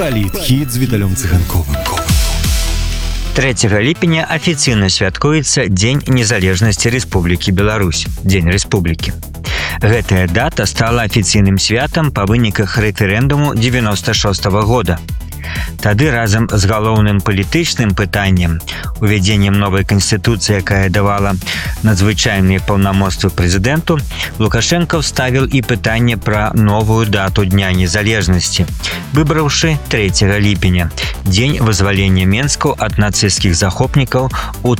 Палітхіт з Віталем Цыганковым. 3 ліпеня афіцыйна святкуецца Дзень незалежнасці Рэспублікі Беларусь, Дзень Рэспублікі. Гэтая дата стала афіцыйным святам па выніках рэферэндуму 96-го года. Тады разам з галоўным палітычным пытаннем, увядзеннем новай канстытуцыі, якая давала надзвычайныя паўнамоцтвы прэзідэнту, Лукашенко вставіў і пытанне пра новую дату Дня незалежнасці, выбраўшы 3 ліпеня, дзень вызвалення Менску ад нацысцкіх захопнікаў у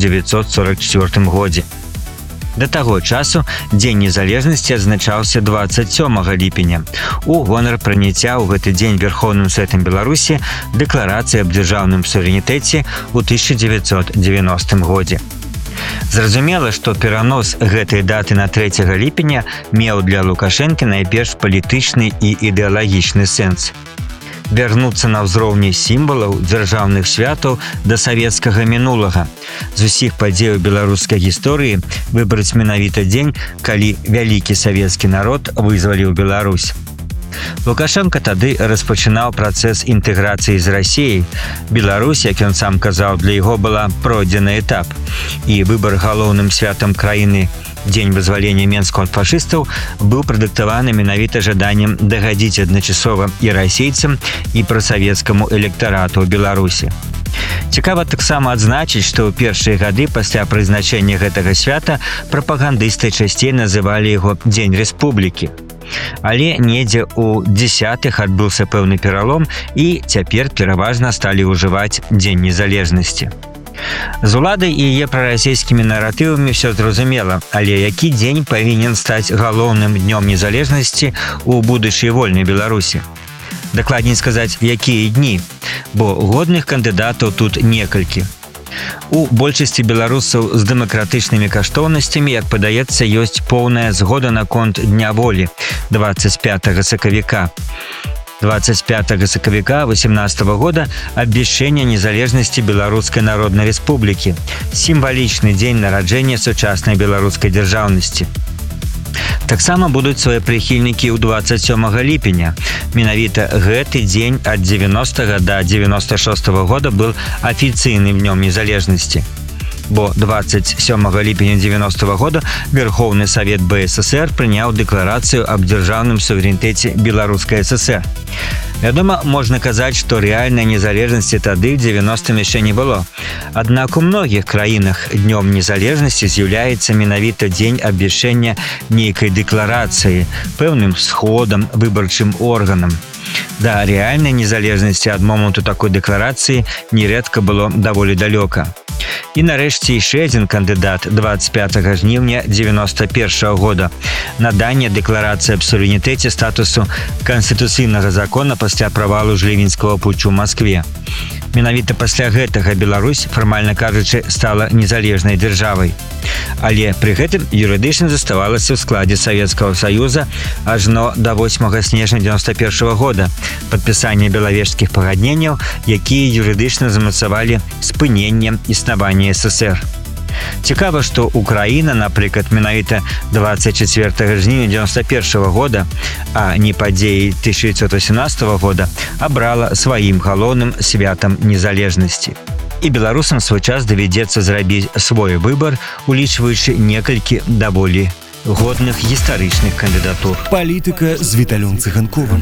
1944 годзе. Да таго часу Дзень незалежнасці адзначаўся 27 ліпеня у гонар прыняцця ў гэты дзень Верховным Саветам Беларусі дэкларацыі аб дзяржаўным суверэнітэце ў 1990 годзе. Зразумела, што перанос гэтай даты на 3 ліпеня меў для Лукашэнкі найперш палітычны і ідэалагічны сэнс. Вярнуцца на ўзроўні сімвалаў дзяржаўных святаў да савецкага мінулага. З усіх падзеяў беларускай гісторыі выбраць менавіта дзень, калі вялікі савецкі народ вызваліў Беларусь. Лукашенко тады распачынаў працэс інтэграцыі з Расіяй. Беларусь, як ён сам казаў, для яго была пройдзены этап. І выбар галоўным святам краіны Дзень вызвалення Менску ад фашыстаў быў прадыктаваны менавіта жаданнем дагадзіць адначасова і расейцам, і прасавецкаму электарату ў Беларусі. Цікава таксама адзначыць, што ў першыя гады пасля прызначэння гэтага свята прапагандысты часцей называлі яго Дзень Рэспублікі. Але недзе ў 10-х адбыўся пэўны пералом, і цяпер пераважна сталі ўжываць Дзень незалежнасці. З уладай і яе прарасійскімі наратывамі ўсё зразумела, але які дзень павінен стаць галоўным днём незалежнасці ў будучай вольнай Беларусі? Дакладней сказаць, якія дні, бо годных кандыдатаў тут некалькі. У большасці беларусаў з дэмакратычнымі каштоўнасцямі, як падаецца, ёсць поўная згода наконт Дня волі 25 сакавіка. 25 сакавіка 18 года абвяшчэнне незалежнасці Беларускай Народнай Рэспублікі, сімвалічны дзень нараджэння сучаснай беларускай дзяржаўнасці. Таксама будуць свае прыхільнікі ў 27 ліпеня. Менавіта гэты дзень ад 90 да 96 года быў афіцыйным днём незалежнасці. Бо 27 ліпеня 90 года Верховны Савет БССР прыняў дэкларацыю аб дзяржаўным суверэнітэце Беларускай ССР. Вядома, можна казаць, што рэальнай незалежнасці тады ў 90-м яшчэ не было. Аднак у многіх краінах днём незалежнасці з'яўляецца менавіта дзень абвяшчэння нейкай дэкларацыі, пэўным сходам, выбарчым органам. Да рэальнай незалежнасці ад моманту такой дэкларацыі нерэдка было даволі далёка. І нарэшце яшчэ адзін кандыдат 25 жніўня 91 года. Наданне дэкларацыі аб суверэнітэце статусу канстытуцыйнага закона пасля правалу жлівенскага путчу ў Маскве. Менавіта пасля гэтага Беларусь, фармальна кажучы, стала незалежнай дзяржавай. Але пры гэтым юрыдычна заставалася ў складзе Савецкага Саюза ажно да 8 снежня 91 года, падпісання белавежскіх пагадненняў, якія юрыдычна замацавалі спыненне існавання СССР. Цікава, што Украіна, напрыклад, менавіта 24 жніўня 91 года, а не падзеі 1918 года, абрала сваім галоўным святам незалежнасці. І беларусам свой час давядзецца зрабіць свой выбар, улічваючы некалькі даволі годных гістарычных кандыдатур. Палітыка з Віталем Цыганковым.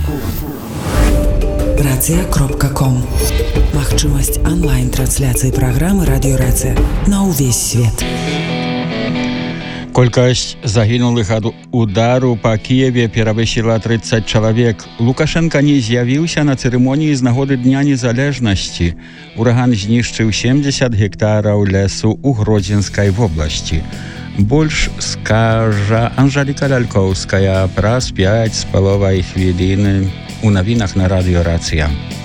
Рацыя.ком. Магчымасць онлайн-трансляцыі праграмы «Радыё-рацыя» на ўвесь свет. Колькасць загінулых ад удару па Кіеве перавысіла 30 чалавек. Лукашенка не з'явіўся на цырымоніі з нагоды Дня незалежнасці. Ураган знішчыў 70 гектараў лесу ў Гродзенскай вобласці. Больш скажа Анжэліка Лялькоўская праз 5,5 хвіліны у навінах на Радыё-рацыя.